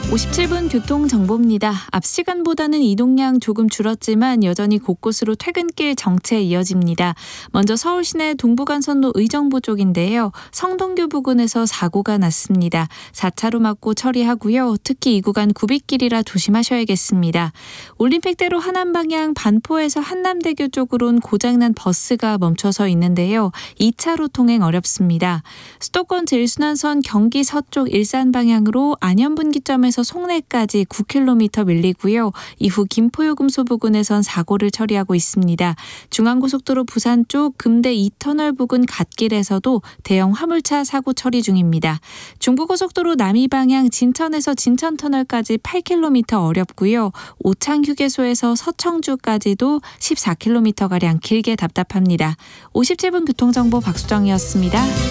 57분 교통정보입니다. 앞 시간보다는 이동량 조금 줄었지만 여전히 곳곳으로 퇴근길 정체 이어집니다. 먼저 서울 시내 동부간선로 의정부 쪽인데요. 성동교 부근에서 사고가 났습니다. 4차로 막고 처리하고요. 특히 이 구간 구빗길이라 조심하셔야겠습니다. 올림픽대로 하남 방향 반포에서 한남대교 쪽으로는 고장난 버스가 멈춰서 있는데요. 2차로 통행 어렵습니다. 수도권 제1순환선 경기 서쪽 일산 방향으로 안현분기점에서 송내까지 9km 밀리고요. 이후 김포요금소 부근에선 사고를 처리하고 있습니다. 중앙고속도로 부산 쪽 금대 2터널 부근 갓길에서도 대형 화물차 사고 처리 중입니다. 중부고속도로 남이 방향 진천에서 진천터널까지 8km 어렵고요. 오창휴게소에서 서청주까지도 14km가량 길게 답답합니다. 57분 교통정보 박수정이었습니다.